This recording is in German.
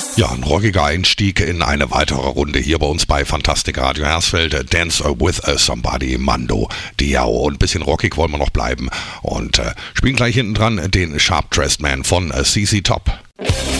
Ja, ein rockiger Einstieg in eine weitere Runde hier bei uns bei Fantastik Radio Hersfeld. Dance with Somebody, Mando Diao. Und ein bisschen rockig wollen wir noch bleiben. Und spielen gleich hinten dran den Sharp Dressed Man von CC Top.